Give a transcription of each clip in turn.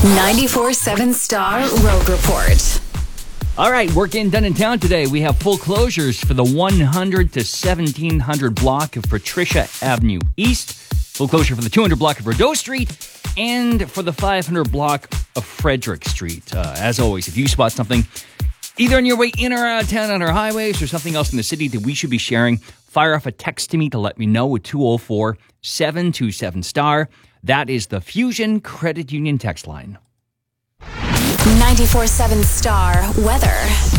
94.7 Star Road Report. All right, work getting done in town today. We have full closures for the 100 to 1700 block of Patricia Avenue East, full closure for the 200 block of Rideau Street, and for the 500 block of Frederick Street. As always, if you spot something either on your way in or out of town on our highways or something else in the city that we should be sharing, fire off a text to me to let me know at 204-727-STAR. That is the Fusion Credit Union text line. 94.7 Star weather.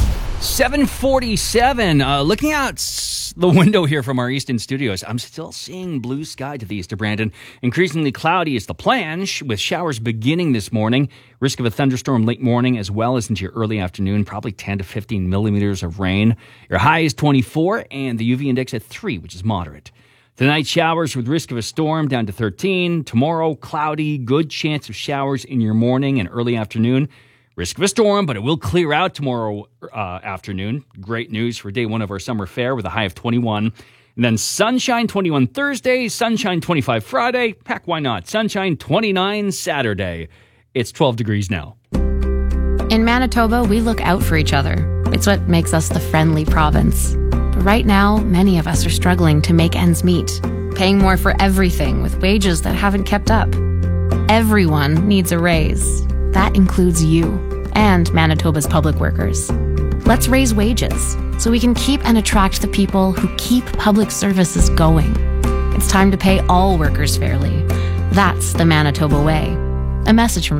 7:47. Looking out the window here from our Easton studios, I'm still seeing blue sky to the east of Brandon. Increasingly cloudy is the plan, with showers beginning this morning. Risk of a thunderstorm late morning as well as into your early afternoon, probably 10 to 15 millimeters of rain. Your high is 24 and the UV index at 3, which is moderate. Tonight, showers with risk of a storm down to 13. Tomorrow, cloudy, good chance of showers in your morning and early afternoon. Risk of a storm, but it will clear out tomorrow afternoon. Great news for day one of our summer fair with a high of 21. And then sunshine 21 Thursday, sunshine 25 Friday. Heck, why not? Sunshine 29 Saturday. It's 12 degrees now. In Manitoba, we look out for each other. It's what makes us the friendly province. But right now, many of us are struggling to make ends meet, paying more for everything with wages that haven't kept up. Everyone needs a raise. That includes you and Manitoba's public workers. Let's raise wages so we can keep and attract the people who keep public services going. It's time to pay all workers fairly. That's the Manitoba way. A message from